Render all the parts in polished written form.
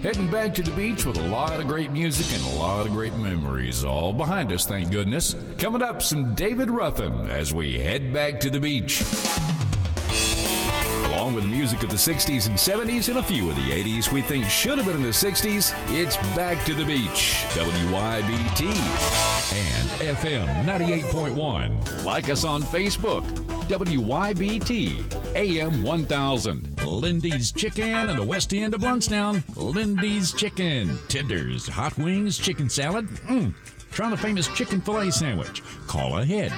Heading back to the beach with a lot of great music and a lot of great memories all behind us, thank goodness. Coming up, some David Ruffin as we head back to the beach. Along with the music of the 60s and 70s and a few of the 80s we think should have been in the 60s, it's Back to the Beach, WYBT and FM 98.1. Like us on Facebook, WYBT, AM 1000. Lindy's Chicken in the west end of Blountstown. Lindy's Chicken. Tenders, hot wings, chicken salad. Try the famous chicken filet sandwich. Call ahead.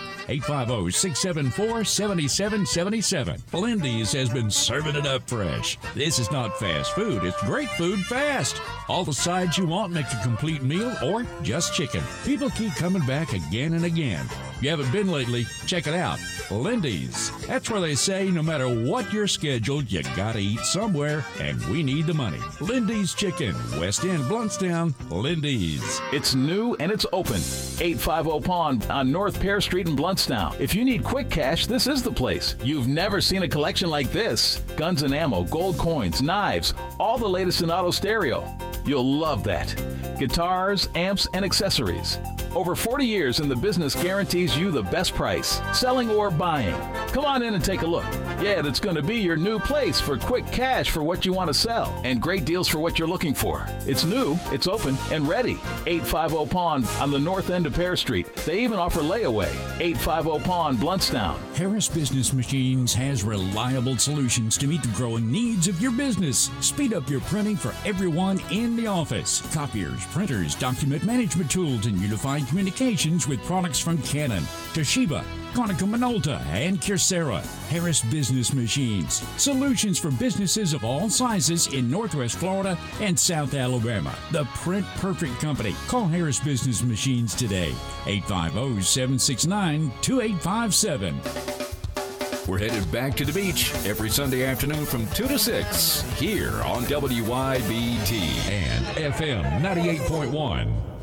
850-674-7777. Lindy's has been serving it up fresh. This is not fast food. It's great food fast. All the sides you want make a complete meal or just chicken. People keep coming back again and again. If you haven't been lately, check it out. Lindy's. That's where they say no matter what your schedule, you gotta eat somewhere, and we need the money. Lindy's Chicken, West End, Blountstown, Lindy's. It's new and it's open. 850 Pond on North Pear Street in Blountstown. If you need quick cash, this is the place. You've never seen a collection like this. Guns and ammo, gold coins, knives, all the latest in auto stereo. You'll love that. Guitars, amps, and accessories. Over 40 years in the business guarantees you the best price, selling or buying. Come on in and take a look. Yeah, that's going to be your new place for quick cash for what you want to sell and great deals for what you're looking for. It's new, it's open, and ready. 850 Pond on the north end of Pear Street. They even offer layaway. 850 Pond, Blountstown. Harris Business Machines has reliable solutions to meet the growing needs of your business. Speed up your printing for everyone in the office. Copiers, printers, document management tools, and unified communications with products from Canon, Toshiba, Konica Minolta, and Kyocera. Harris Business Machines. Solutions for businesses of all sizes in Northwest Florida and South Alabama. The Print Perfect Company. Call Harris Business Machines today. 850-769-2857. We're headed back to the beach every Sunday afternoon from 2 to 6 here on WYBT and FM 98.1.